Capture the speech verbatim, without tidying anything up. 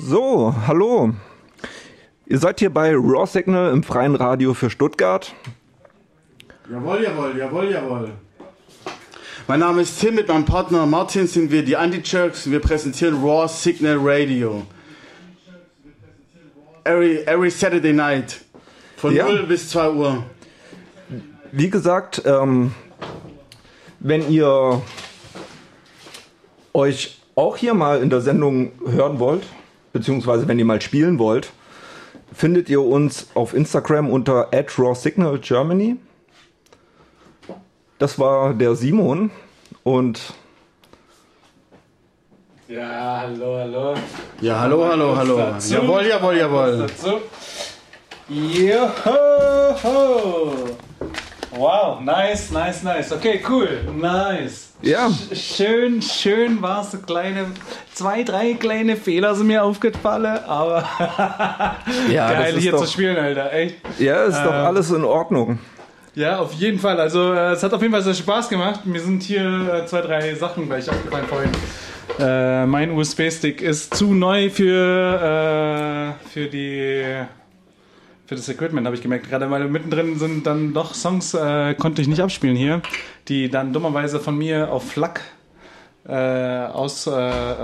So, hallo. Ihr seid hier bei Raw Signal im freien Radio für Stuttgart. Jawohl, jawohl, jawohl, jawohl. Mein Name ist Tim, mit meinem Partner Martin sind wir die Anti-Jerks. Wir präsentieren Raw Signal Radio. Every, every Saturday night. Von Ja. null bis zwei Uhr. Wie gesagt, ähm, wenn ihr euch auch hier mal in der Sendung hören wollt, beziehungsweise wenn ihr mal spielen wollt, findet ihr uns auf Instagram unter at raw signal germany. Das war der Simon und ja, hallo, hallo. Ja, hallo, hallo, hallo. Dazu. Jawohl, jawohl, jawohl. Joho. Wow, nice, nice, nice. Okay, cool, nice. Ja. Sch- schön, schön war es. So kleine, zwei, drei kleine Fehler sind mir aufgefallen, aber Ja, das geil ist hier doch- zu spielen, Alter. Echt. ja, ist doch Ähm, alles in Ordnung. Ja, auf jeden Fall. Also äh, es hat auf jeden Fall sehr Spaß gemacht. Mir sind hier äh, zwei, drei Sachen gleich aufgefallen vorhin. Äh, mein U S B-Stick ist zu neu für, äh, für die für das Equipment, habe ich gemerkt. Gerade weil mittendrin sind dann doch Songs, äh, konnte ich nicht abspielen hier, die dann dummerweise von mir auf F L A C äh, aus äh,